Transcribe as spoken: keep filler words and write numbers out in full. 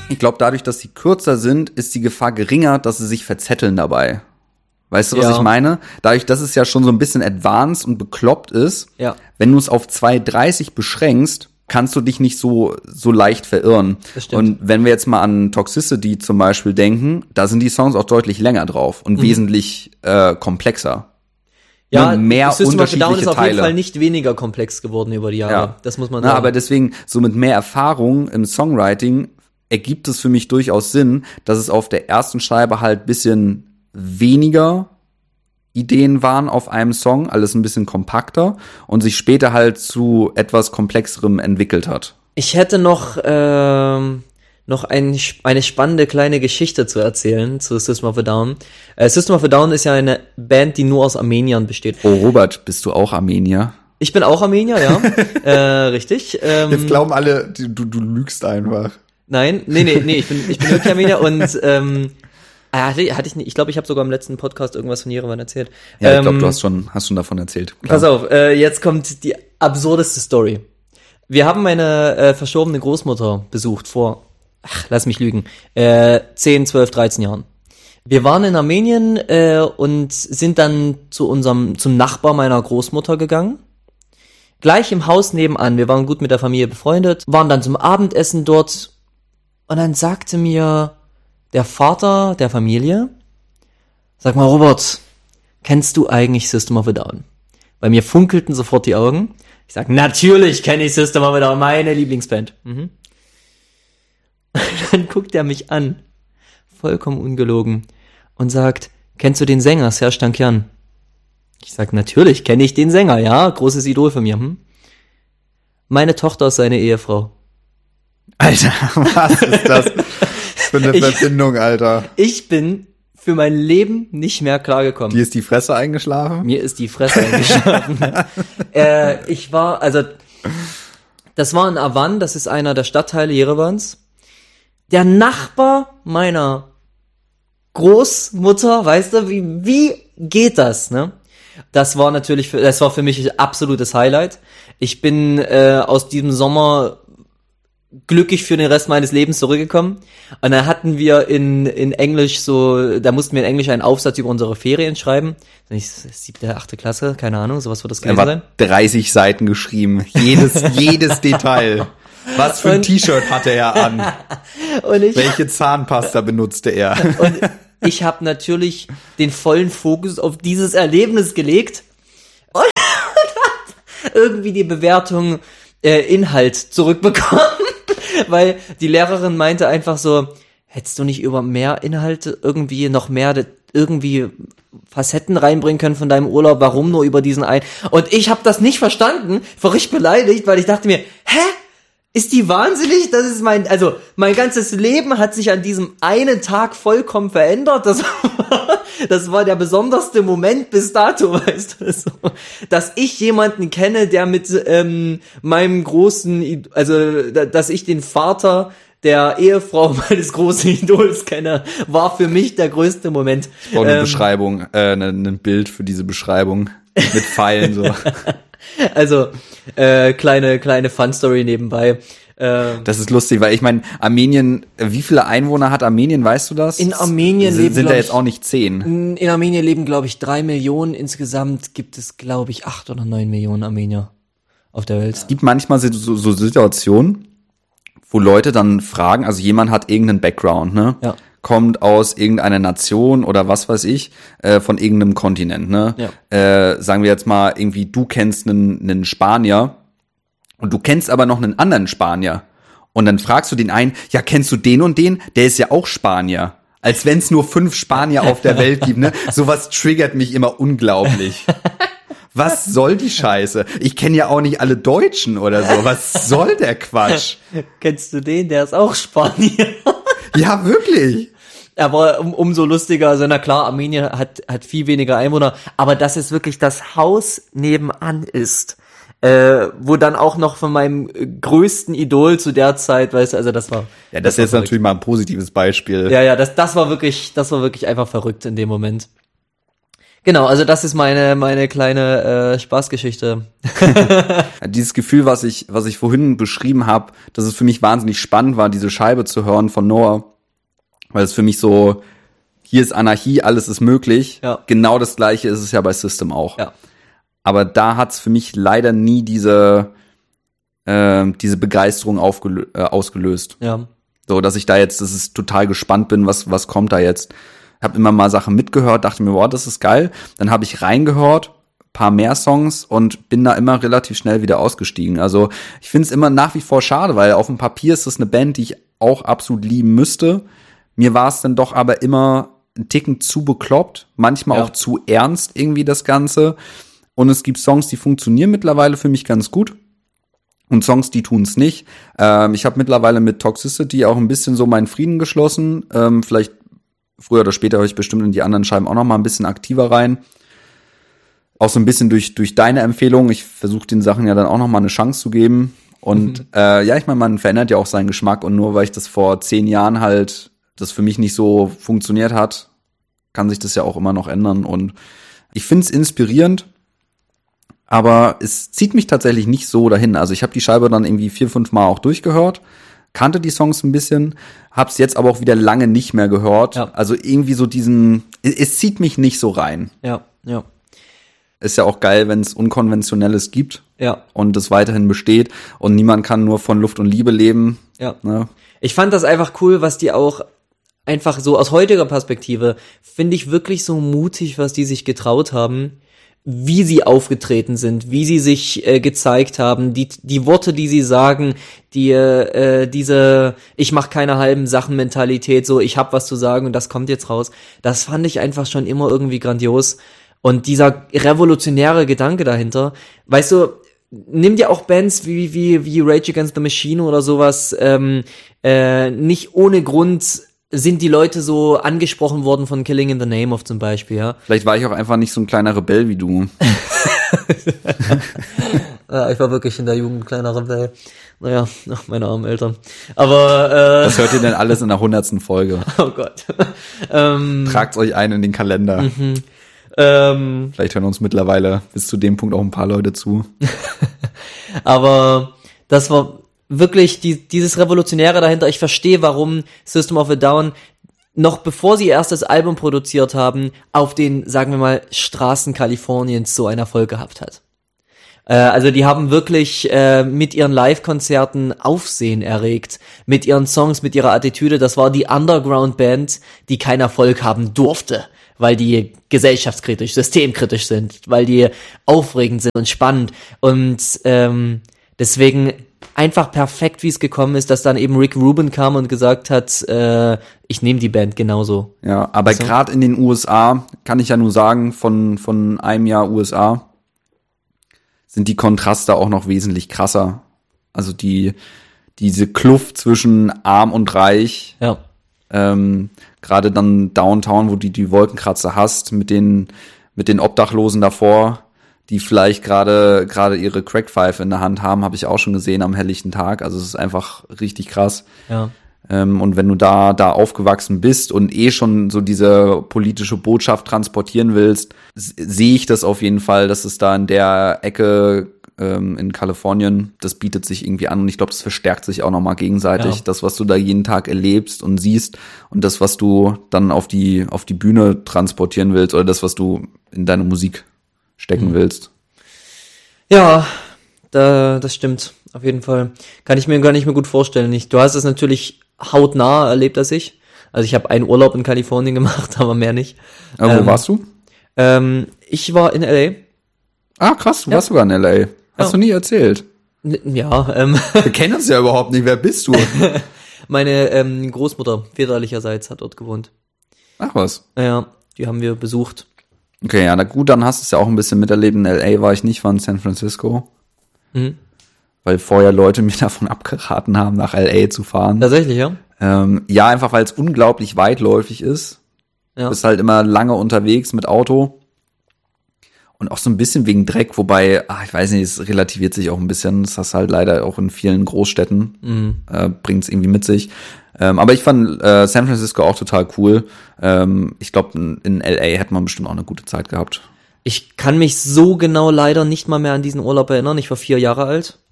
Ich glaube, dadurch, dass sie kürzer sind, ist die Gefahr geringer, dass sie sich verzetteln dabei. Weißt du, was ja. ich meine? Dadurch, dass es ja schon so ein bisschen advanced und bekloppt ist, ja. wenn du es auf zwei dreißig beschränkst, kannst du dich nicht so so leicht verirren. Das stimmt. Und wenn wir jetzt mal an Toxicity zum Beispiel denken, da sind die Songs auch deutlich länger drauf und mhm. wesentlich äh, komplexer. Ja, und mehr System of a Down ist auf Teile. jeden Fall nicht weniger komplex geworden über die Jahre. Ja. Das muss man Na, sagen. aber deswegen, so mit mehr Erfahrung im Songwriting ergibt es für mich durchaus Sinn, dass es auf der ersten Scheibe halt bisschen weniger Ideen waren auf einem Song, alles ein bisschen kompakter und sich später halt zu etwas Komplexerem entwickelt hat. Ich hätte noch ähm, noch ein, eine spannende kleine Geschichte zu erzählen zu System of a Down. Äh, System of a Down ist ja eine Band, die nur aus Armeniern besteht. Oh, Robert, bist du auch Armenier? Ich bin auch Armenier, ja. äh, richtig. Ähm, Jetzt glauben alle, du, du lügst einfach. Nein, nee, nee, nee, ich bin, ich bin wirklich Armenier und ähm, hatte, hatte ich nicht, ich glaube, ich habe sogar im letzten Podcast irgendwas von Jerewan erzählt. Ja, ich ähm, glaube, du hast schon, hast schon davon erzählt. Klar. Pass auf, äh, jetzt kommt die absurdeste Story. Wir haben meine äh, verstorbene Großmutter besucht vor, ach, lass mich lügen, äh, zehn, zwölf, dreizehn Jahren. Wir waren in Armenien äh, und sind dann zu unserem, zum Nachbar meiner Großmutter gegangen. Gleich im Haus nebenan, wir waren gut mit der Familie befreundet, waren dann zum Abendessen dort und dann sagte mir der Vater der Familie, sag mal Robert, kennst du eigentlich System of a Down? Bei mir funkelten sofort die Augen. Ich sag, natürlich kenne ich System of a Down, meine Lieblingsband. Mhm. Dann guckt er mich an, vollkommen ungelogen, und sagt, kennst du den Sänger, Serj Tankian? Ich sag, natürlich kenne ich den Sänger, ja, großes Idol von mir. Hm? Meine Tochter ist seine Ehefrau. Alter, was ist das für eine ich, Verbindung, Alter? Ich bin für mein Leben nicht mehr klargekommen. Dir ist die Fresse eingeschlafen? Mir ist die Fresse eingeschlafen. äh, ich war, also, das war in Avan, das ist einer der Stadtteile Jerevans. Der Nachbar meiner Großmutter, weißt du, wie, wie geht das, ne? Das war natürlich, für, das war für mich ein absolutes Highlight. Ich bin äh, aus diesem Sommer glücklich für den Rest meines Lebens zurückgekommen. Und dann hatten wir in in Englisch so, da mussten wir in Englisch einen Aufsatz über unsere Ferien schreiben. Siebte, achte Klasse, keine Ahnung, sowas wird das gewesen sein. dreißig Seiten geschrieben, jedes jedes Detail. Was für ein und, T-Shirt hatte er an? Und ich, welche Zahnpasta benutzte er? Und ich habe natürlich den vollen Fokus auf dieses Erlebnis gelegt und hab irgendwie die Bewertung äh, Inhalt zurückbekommen, weil die Lehrerin meinte einfach so, hättest du nicht über mehr Inhalte irgendwie noch mehr irgendwie Facetten reinbringen können von deinem Urlaub, warum nur über diesen einen? Und ich habe das nicht verstanden, war richtig beleidigt, weil ich dachte mir, hä? Ist die wahnsinnig? Das ist mein, also mein ganzes Leben hat sich an diesem einen Tag vollkommen verändert. Das war, das war der besonderste Moment bis dato, weißt du, so, dass ich jemanden kenne, der mit ähm, meinem großen, also dass ich den Vater der Ehefrau meines großen Idols kenne, war für mich der größte Moment. Ich brauche eine ähm, Beschreibung, äh, ein Bild für diese Beschreibung mit Pfeilen so. Also, äh, kleine, kleine Fun-Story nebenbei. Ähm, das ist lustig, weil ich meine, Armenien, wie viele Einwohner hat Armenien, weißt du das? In Armenien sind, leben, sind da jetzt auch nicht zehn. In Armenien leben, glaube ich, drei Millionen. Insgesamt gibt es, glaube ich, acht oder neun Millionen Armenier auf der Welt. Es gibt manchmal so, so Situationen, wo Leute dann fragen, also jemand hat irgendeinen Background, ne? Ja. Kommt aus irgendeiner Nation oder was weiß ich, äh, von irgendeinem Kontinent, ne? Ja. Äh, sagen wir jetzt mal irgendwie, du kennst einen, einen Spanier und du kennst aber noch einen anderen Spanier. Und dann fragst du den einen, ja, kennst du den und den? Der ist ja auch Spanier. Als wenn es nur fünf Spanier auf der Welt gibt, ne? Sowas triggert mich immer unglaublich. Was soll die Scheiße? Ich kenne ja auch nicht alle Deutschen oder so. Was soll der Quatsch? Kennst du den? Der ist auch Spanier. Ja, wirklich. Aber um, umso lustiger, also na klar, Armenien hat hat viel weniger Einwohner, aber dass es wirklich das Haus nebenan ist, äh, wo dann auch noch von meinem größten Idol zu der Zeit, weißt du, also das war... Ja, das, das ist jetzt verrückt. Natürlich mal ein positives Beispiel. Ja, ja, das das war wirklich, das war wirklich einfach verrückt in dem Moment. Genau, also das ist meine meine kleine äh, Spaßgeschichte. Dieses Gefühl, was ich was ich vorhin beschrieben habe, dass es für mich wahnsinnig spannend war, diese Scheibe zu hören von Noah, weil es für mich so, hier ist Anarchie, alles ist möglich. Ja. Genau das Gleiche ist es ja bei System auch. Ja. Aber da hat's für mich leider nie diese äh, diese Begeisterung aufgelö- äh, ausgelöst. Ja. So, dass ich da jetzt, dass ich total gespannt bin, was was kommt da jetzt. Habe immer mal Sachen mitgehört, dachte mir, wow, das ist geil. Dann habe ich reingehört, paar mehr Songs und bin da immer relativ schnell wieder ausgestiegen. Also ich finde es immer nach wie vor schade, weil auf dem Papier ist das eine Band, die ich auch absolut lieben müsste. Mir war es dann doch aber immer ein Ticken zu bekloppt, manchmal Ja. auch zu ernst irgendwie das Ganze. Und es gibt Songs, die funktionieren mittlerweile für mich ganz gut. Und Songs, die tun's nicht. Ähm, ich habe mittlerweile mit Toxicity auch ein bisschen so meinen Frieden geschlossen. Ähm, vielleicht früher oder später höre ich bestimmt in die anderen Scheiben auch noch mal ein bisschen aktiver rein. Auch so ein bisschen durch durch deine Empfehlung. Ich versuche den Sachen ja dann auch noch mal eine Chance zu geben. Und mhm. äh, ja, ich meine, man verändert ja auch seinen Geschmack. Und nur weil ich das vor zehn Jahren halt, das für mich nicht so funktioniert hat, kann sich das ja auch immer noch ändern. Und ich finde es inspirierend. Aber es zieht mich tatsächlich nicht so dahin. Also ich habe die Scheibe dann irgendwie vier, fünf Mal auch durchgehört. Kannte die Songs ein bisschen, hab's jetzt aber auch wieder lange nicht mehr gehört. Ja. Also irgendwie so diesen, es, es zieht mich nicht so rein. Ja, ja. Ist ja auch geil, wenn es Unkonventionelles gibt Ja. und es weiterhin besteht und niemand kann nur von Luft und Liebe leben. Ja. Ne? Ich fand das einfach cool, was die auch einfach so aus heutiger Perspektive, finde ich wirklich so mutig, was die sich getraut haben, wie sie aufgetreten sind, wie sie sich äh, gezeigt haben, die die Worte, die sie sagen, die äh, diese ich mach keine halben Sachen Mentalität, so ich hab was zu sagen und das kommt jetzt raus. Das fand ich einfach schon immer irgendwie grandios und dieser revolutionäre Gedanke dahinter, weißt du, nimm dir auch Bands wie wie wie Rage Against the Machine oder sowas, ähm, äh, nicht ohne Grund sind die Leute so angesprochen worden von Killing in the Name of zum Beispiel, ja. Vielleicht war ich auch einfach nicht so ein kleiner Rebell wie du. Ja, ich war wirklich in der Jugend ein kleiner Rebell. Naja, ach, meine armen Eltern. Aber, äh... Was hört ihr denn alles in der hundertsten Folge? Oh Gott. ähm, Tragt's euch ein in den Kalender. Mhm. Ähm, Vielleicht hören uns mittlerweile bis zu dem Punkt auch ein paar Leute zu. Aber das war wirklich die, dieses Revolutionäre dahinter. Ich verstehe, warum System of a Down noch bevor sie erst das Album produziert haben, auf den, sagen wir mal, Straßen Kaliforniens so einen Erfolg gehabt hat. Äh, also die haben wirklich äh, mit ihren Live-Konzerten Aufsehen erregt, mit ihren Songs, mit ihrer Attitüde. Das war die Underground-Band, die keinen Erfolg haben durfte, weil die gesellschaftskritisch, systemkritisch sind, weil die aufregend sind und spannend. Und ähm, deswegen einfach perfekt, wie es gekommen ist, dass dann eben Rick Rubin kam und gesagt hat, äh, ich nehme die Band genauso. Ja, aber So. gerade in den U S A, kann ich ja nur sagen, von von einem Jahr U S A sind die Kontraste auch noch wesentlich krasser. Also die diese Kluft zwischen arm und reich, Ja, ähm, gerade dann Downtown, wo du die Wolkenkratzer hast, mit den mit den Obdachlosen davor, die vielleicht gerade gerade ihre Crackpfeife in der Hand haben, habe ich auch schon gesehen am helllichten Tag. Also es ist einfach richtig krass. ja, Ähm, und wenn du da da aufgewachsen bist und eh schon so diese politische Botschaft transportieren willst, s- sehe ich das auf jeden Fall, dass es da in der Ecke ähm, in Kalifornien, das bietet sich irgendwie an und ich glaube, das verstärkt sich auch nochmal gegenseitig. Ja. Das, was du da jeden Tag erlebst und siehst und das, was du dann auf die auf die Bühne transportieren willst oder das, was du in deine Musik stecken Mhm. willst. ja, da, das stimmt, auf jeden Fall. Kann ich mir gar nicht mehr gut vorstellen. Ich, du hast es natürlich hautnah erlebt als ich. Also ich habe einen Urlaub in Kalifornien gemacht, aber mehr nicht. Aber wo Ähm, warst du? Ähm, ich war in L Ah, krass, du ja. warst sogar in L A. Hast Ja. du nie erzählt. A. N- Ja, ähm, Wir kennen uns ja überhaupt nicht. Wer bist du? meine ähm, Großmutter väterlicherseits hat dort gewohnt. Ach was. Ja, die haben wir besucht. Okay, ja, na gut, dann hast du es ja auch ein bisschen miterlebt. In L A war ich nicht, war in San Francisco. Mhm. Weil vorher Leute mir davon abgeraten haben, nach L A zu fahren. Tatsächlich, ja? Ähm, ja, einfach weil es unglaublich weitläufig ist. Ja. Du bist halt immer lange unterwegs mit Auto. Und auch so ein bisschen wegen Dreck, wobei, ach, ich weiß nicht, es relativiert sich auch ein bisschen. Das hast du halt leider auch in vielen Großstädten, Mhm. äh, bringt es irgendwie mit sich. Ähm, aber ich fand äh, San Francisco auch total cool. Ähm, ich glaube, in, in L A hätte man bestimmt auch eine gute Zeit gehabt. Ich kann mich so genau leider nicht mal mehr an diesen Urlaub erinnern. Ich war vier Jahre alt.